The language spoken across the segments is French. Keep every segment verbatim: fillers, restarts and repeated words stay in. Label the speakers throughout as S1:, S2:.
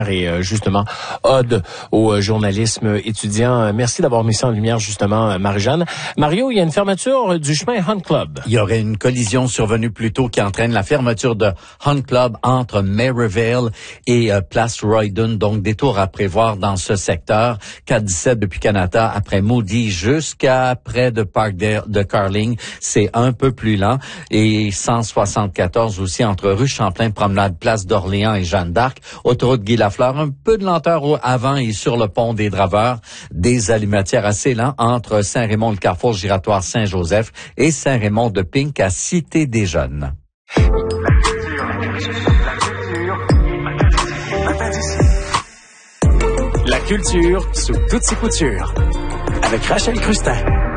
S1: Et euh, justement, ode au euh, journalisme étudiant. Merci d'avoir mis ça en lumière, justement, Marie-Jeanne. Mario, il y a une fermeture du chemin Hunt Club.
S2: Il y aurait une collision survenue plus tôt qui entraîne la fermeture de Hunt Club entre Maryvale et euh, Place Royden, donc détour à prévoir dans ce secteur. quatre dix-sept depuis Canada, après Moody jusqu'à près de Parkdale de Carling, c'est un peu plus lent. Et cent soixante-quatorze aussi entre rue Champlain, promenade Place d'Orléans et Jeanne d'Arc, autoroute Guy Lafleur, un peu de lenteur au avant et sur le pont des Draveurs, des allumatières assez lents entre Saint-Raymond, le carrefour giratoire Saint-Joseph et Saint-Raymond de Pink à Cité des Jeunes.
S3: La culture sous toutes ses coutures. Avec Rachel Crustin.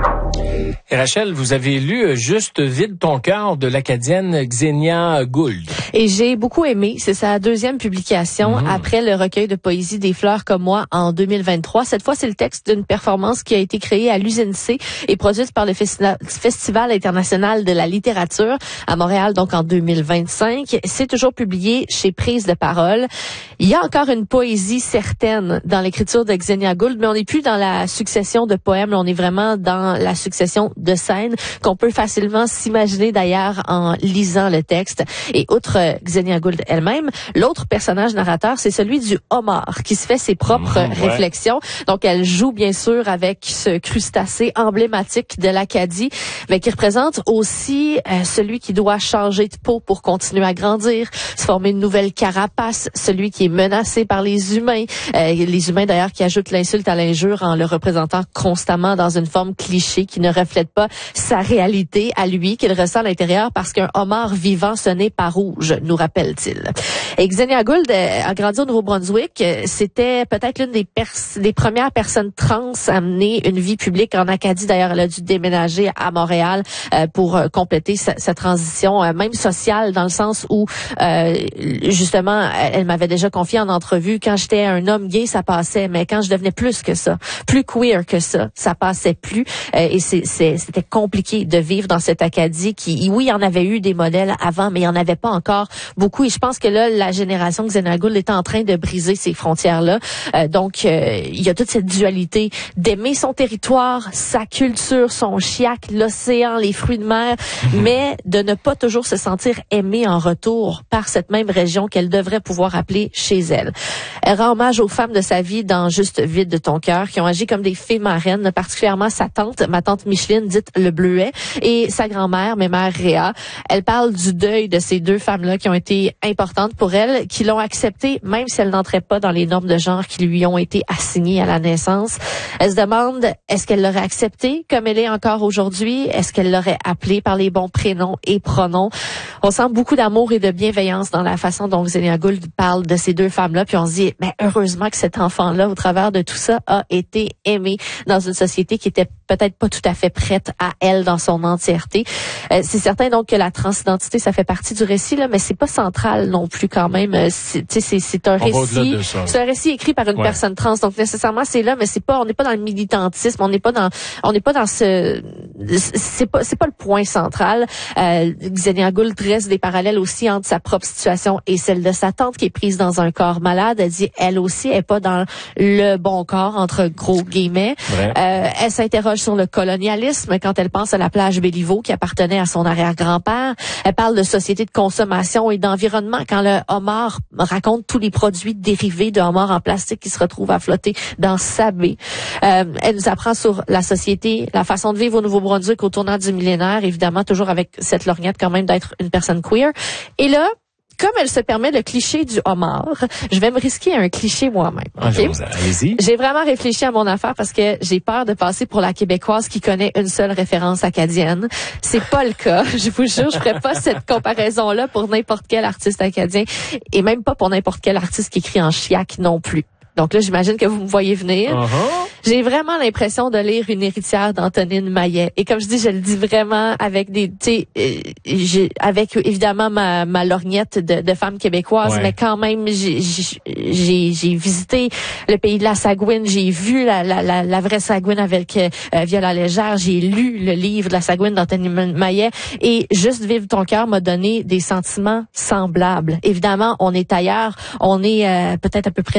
S1: Et Rachel, vous avez lu Juste vide ton cœur de l'Acadienne Xenia Gould.
S4: Et j'ai beaucoup aimé. C'est sa deuxième publication mmh. après le recueil de poésie Des fleurs comme moi en deux mille vingt-trois. Cette fois, c'est le texte d'une performance qui a été créée à l'Usine C et produite par le Festi- Festival international de la littérature à Montréal, donc en deux mille vingt-cinq. C'est toujours publié chez Prise de parole. Il y a encore une poésie certaine dans l'écriture de Xenia Gould, mais on n'est plus dans la succession de poèmes. On est vraiment dans la succession de scènes qu'on peut facilement s'imaginer d'ailleurs en lisant le texte. Et outre Xenia Gould elle-même, l'autre personnage narrateur, c'est celui du homard qui se fait ses propres mmh, ouais. réflexions. Donc, elle joue bien sûr avec ce crustacé emblématique de l'Acadie, mais qui représente aussi euh, celui qui doit changer de peau pour continuer à grandir, se former une nouvelle carapace, celui qui est menacé par les humains. Euh, les humains d'ailleurs qui ajoutent l'insulte à l'injure en le représentant constamment dans une forme cliché qui ne reflète pas sa réalité à lui, qu'il ressent à l'intérieur parce qu'un homard vivant, ce n'est pas rouge, nous rappelle-t-il. Et Xenia Gould a grandi au Nouveau-Brunswick. C'était peut-être l'une des, pers- des premières personnes trans à mener une vie publique en Acadie. D'ailleurs, elle a dû déménager à Montréal euh, pour euh, compléter sa, sa transition, euh, même sociale, dans le sens où, euh, justement, elle, elle m'avait déjà confié en entrevue, quand j'étais un homme gay, ça passait, mais quand je devenais plus que ça, plus queer que ça, ça passait plus. Euh, et c'est, c'est, c'était compliqué de vivre dans cette Acadie qui, oui, il y en avait eu des modèles avant, mais il n'y en avait pas encore beaucoup. Et je pense que là, la génération Xenia Gould est en train de briser ces frontières-là. Euh, donc, euh, il y a toute cette dualité d'aimer son territoire, sa culture, son chiac, l'océan, les fruits de mer, mmh. mais de ne pas toujours se sentir aimée en retour par cette même région qu'elle devrait pouvoir appeler chez elle. Elle rend hommage aux femmes de sa vie dans Juste vide de ton cœur, qui ont agi comme des fées marraines, particulièrement sa tante, ma tante Micheline, dite le Bleuet, et sa grand-mère, Mémère Réa. Elle parle du deuil de ces deux femmes-là qui ont été importantes pour elle, qui l'ont acceptée, même si elles n'entraient pas dans les normes de genre qui lui ont été assignées à la naissance. Elle se demande, est-ce qu'elle l'aurait acceptée comme elle est encore aujourd'hui? Est-ce qu'elle l'aurait appelée par les bons prénoms et pronoms? On sent beaucoup d'amour et de bienveillance dans la façon dont Xenia Gould parle de ces deux femmes-là, puis on se dit, mais heureusement que cet enfant-là, au travers de tout ça, a été aimé dans une société qui était peut-être pas tout à fait prête à elle dans son entièreté. Euh, c'est certain donc que la transidentité, ça fait partie du récit, là, mais c'est pas central non plus quand même. C'est, c'est, c'est un on récit, c'est un récit écrit par une ouais. personne trans, donc nécessairement c'est là, mais c'est pas, on n'est pas dans le militantisme, on n'est pas dans, on n'est pas dans ce, c'est pas, c'est pas le point central. Euh, Xenia Gould dresse des parallèles aussi entre sa propre situation et celle de sa tante qui est prise dans un corps malade. Elle dit, elle aussi, elle est pas dans le bon corps entre gros guillemets. Euh, elle s'interroge sur le colonialisme quand elle pense à la plage Béliveau qui appartenait à son arrière-grand-père. Elle parle de société de consommation et d'environnement quand le homard raconte tous les produits dérivés de homard en plastique qui se retrouvent à flotter dans sa baie. Euh, elle nous apprend sur la société, la façon de vivre au Nouveau-Brunswick au tournant du millénaire, évidemment toujours avec cette lorgnette quand même d'être une personne queer. Et là, comme elle se permet le cliché du homard, je vais me risquer à un cliché moi-même. Okay?
S1: Allez-y.
S4: J'ai vraiment réfléchi à mon affaire parce que j'ai peur de passer pour la Québécoise qui connaît une seule référence acadienne. C'est pas le cas. Je vous jure, je ferais pas cette comparaison-là pour n'importe quel artiste acadien et même pas pour n'importe quel artiste qui écrit en chiac non plus. Donc là, j'imagine que vous me voyez venir. Uh-huh. J'ai vraiment l'impression de lire une héritière d'Antonine Maillet. Et comme je dis, je le dis vraiment avec des, tu sais, euh, avec évidemment ma, ma lorgnette de, de femme québécoise, ouais. mais quand même, j'ai, j'ai, j'ai visité le pays de la Sagouine, j'ai vu la, la, la, la vraie Sagouine avec euh, Viola Légère, j'ai lu le livre de la Sagouine d'Antonine Maillet et Juste vivre ton cœur m'a donné des sentiments semblables. Évidemment, on est ailleurs, on est euh, peut-être à peu près